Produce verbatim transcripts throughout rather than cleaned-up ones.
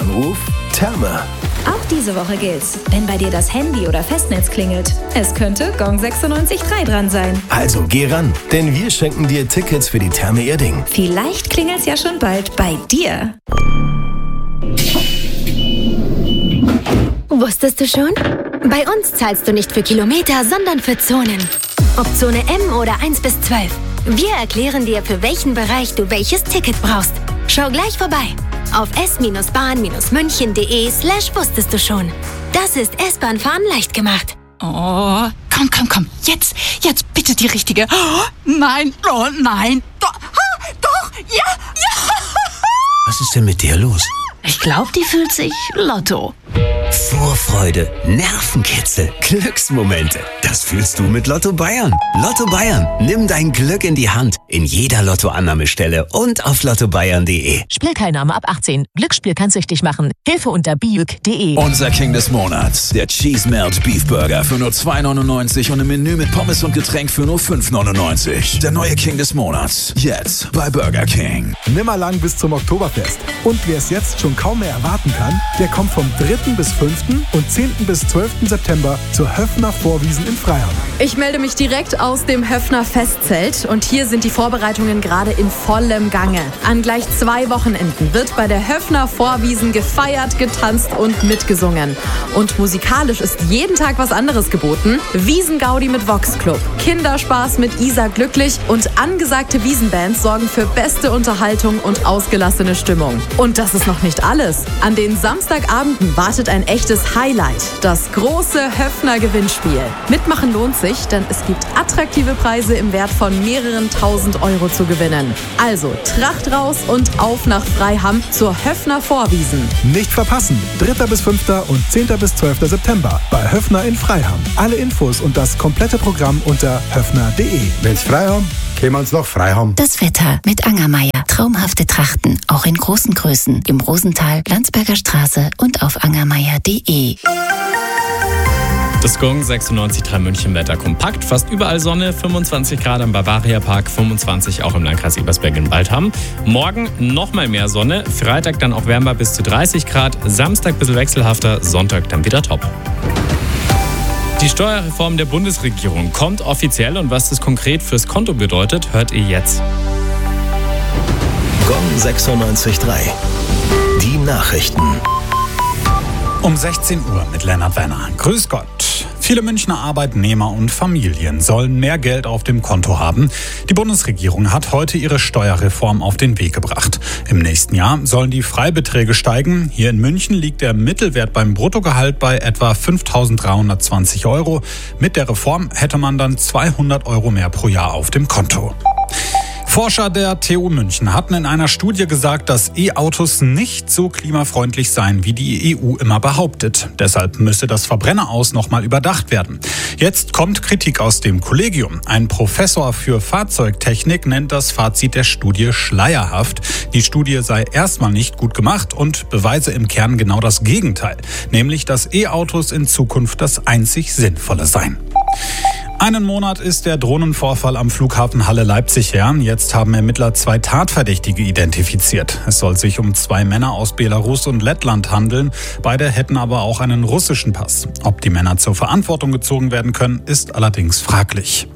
Anruf Therme. Auch diese Woche gilt's, wenn bei dir das Handy oder Festnetz klingelt. Es könnte Gong sechsundneunzig Komma drei dran sein. Also geh ran, denn wir schenken dir Tickets für die Therme Erding. Vielleicht klingelt's ja schon bald bei dir. Wusstest du schon? Bei uns zahlst du nicht für Kilometer, sondern für Zonen. Ob Zone M oder eins bis zwölf. Wir erklären dir, für welchen Bereich du welches Ticket brauchst. Schau gleich vorbei auf s-bahn-münchen.de slash wusstest du schon. Das ist S-Bahn-Fahren leicht gemacht. Oh, komm, komm, komm. Jetzt, jetzt bitte die richtige. Oh, nein, oh nein. Doch, ah, doch, ja, ja. Was ist denn mit dir los? Ich glaube, die fühlt sich Lotto. Vorfreude, Nervenkitzel, Glücksmomente. Das fühlst du mit Lotto Bayern. Lotto Bayern. Nimm dein Glück in die Hand. In jeder Lottoannahmestelle und auf lotto bayern punkt de. Spielteilnahme ab achtzehn. Glücksspiel kann süchtig machen. Hilfe unter biuk punkt de. Unser King des Monats. Der Cheese Melt Beef Burger für nur zwei neunundneunzig und im Menü mit Pommes und Getränk für nur fünf neunundneunzig. Der neue King des Monats. Jetzt bei Burger King. Nimmerlang bis zum Oktoberfest. Und wer es jetzt schon kaum mehr erwarten kann, der kommt vom dritten bis fünften und zehnten bis zwölften September zur Höffner Vorwiesen in Freiham. Ich melde mich direkt aus dem Höffner Festzelt und hier sind die Vorbereitungen gerade in vollem Gange. An gleich zwei Wochenenden wird bei der Höffner Vorwiesen gefeiert, getanzt und mitgesungen. Und musikalisch ist jeden Tag was anderes geboten. Wiesengaudi mit Vox Club, Kinderspaß mit Isa Glücklich und angesagte Wiesenbands sorgen für beste Unterhaltung und ausgelassene Stimmung. Und das ist noch nicht alles. An den Samstagabenden wartet ein echtes Highlight, das große Höffner Gewinnspiel. Mitmachen lohnt sich, denn es gibt attraktive Preise im Wert von mehreren tausend Euro zu gewinnen. Also Tracht raus und auf nach Freiham zur Höffner Vorwiesen. Nicht verpassen, dritter bis fünfter und zehnter bis zwölfter September bei Höffner in Freiham. Alle Infos und das komplette Programm unter höffner punkt de. Wenn's Freiham, können wir uns noch Freiham. Das Wetter mit Angermeier. Traumhafte Trachten, auch in großen Größen. Im Rosental, Landsberger Straße und auf angermeier punkt de. Das Gong sechsundneunzig Komma drei München Wetter kompakt. Fast überall Sonne, fünfundzwanzig Grad am Bavaria Park, fünfundzwanzig auch im Landkreis Ebersberg in Waldham. Morgen nochmal mehr Sonne, Freitag dann auch wärmer bis zu dreißig Grad, Samstag ein bisschen wechselhafter, Sonntag dann wieder top. Die Steuerreform der Bundesregierung kommt offiziell und was das konkret fürs Konto bedeutet, hört ihr jetzt. Gong sechsundneunzig Komma drei. Die Nachrichten. Um sechzehn Uhr mit Lennart Werner. Grüß Gott. Viele Münchner Arbeitnehmer und Familien sollen mehr Geld auf dem Konto haben. Die Bundesregierung hat heute ihre Steuerreform auf den Weg gebracht. Im nächsten Jahr sollen die Freibeträge steigen. Hier in München liegt der Mittelwert beim Bruttogehalt bei etwa fünftausenddreihundertzwanzig Euro. Mit der Reform hätte man dann zweihundert Euro mehr pro Jahr auf dem Konto. Forscher der T U München hatten in einer Studie gesagt, dass E-Autos nicht so klimafreundlich seien, wie die E U immer behauptet. Deshalb müsse das Verbrenneraus nochmal überdacht werden. Jetzt kommt Kritik aus dem Kollegium. Ein Professor für Fahrzeugtechnik nennt das Fazit der Studie schleierhaft. Die Studie sei erstmal nicht gut gemacht und beweise im Kern genau das Gegenteil, nämlich dass E-Autos in Zukunft das einzig Sinnvolle seien. Einen Monat ist der Drohnenvorfall am Flughafen Halle-Leipzig her. Jetzt haben Ermittler zwei Tatverdächtige identifiziert. Es soll sich um zwei Männer aus Belarus und Lettland handeln. Beide hätten aber auch einen russischen Pass. Ob die Männer zur Verantwortung gezogen werden können, ist allerdings fraglich.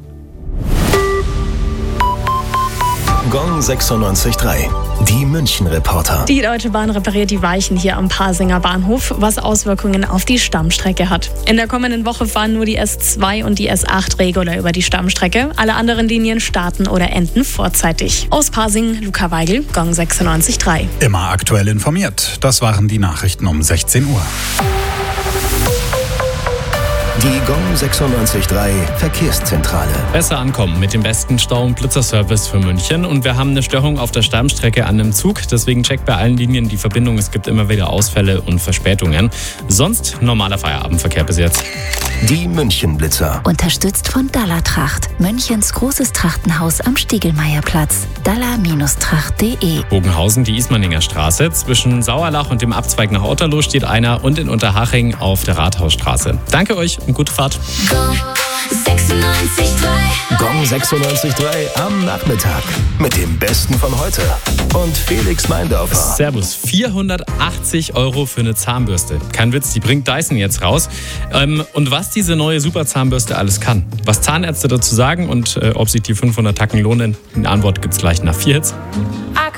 Gong sechsundneunzig Komma drei. Die München-Reporter. Die Deutsche Bahn repariert die Weichen hier am Pasinger Bahnhof, was Auswirkungen auf die Stammstrecke hat. In der kommenden Woche fahren nur die S zwei und die S acht regulär über die Stammstrecke. Alle anderen Linien starten oder enden vorzeitig. Aus Pasing, Luca Weigel, Gong sechsundneunzig Komma drei. Immer aktuell informiert. Das waren die Nachrichten um sechzehn Uhr. Die Gong sechsundneunzig Komma drei Verkehrszentrale. Besser ankommen mit dem besten Stau- und Blitzerservice für München. Und wir haben eine Störung auf der Stammstrecke an einem Zug. Deswegen checkt bei allen Linien die Verbindung. Es gibt immer wieder Ausfälle und Verspätungen. Sonst normaler Feierabendverkehr bis jetzt. Die München-Blitzer. Unterstützt von Dalla Tracht. Münchens großes Trachtenhaus am Stiegelmeierplatz. dalla Tracht punkt de. Bogenhausen, die Ismaninger Straße. Zwischen Sauerlach und dem Abzweig nach Otterloh steht einer und in Unterhaching auf der Rathausstraße. Danke euch und gute Fahrt. Gong sechsundneunzig Komma drei Gong sechsundneunzig Komma drei am Nachmittag. Mit dem Besten von heute. Und Felix Meindorfer. Servus. vierhundertachtzig Euro für eine Zahnbürste. Kein Witz, die bringt Dyson jetzt raus. Ähm, und was diese neue Super-Zahnbürste alles kann. Was Zahnärzte dazu sagen und äh, ob sich die fünfhundert Tacken lohnen, eine Antwort gibt's gleich nach vier Hits.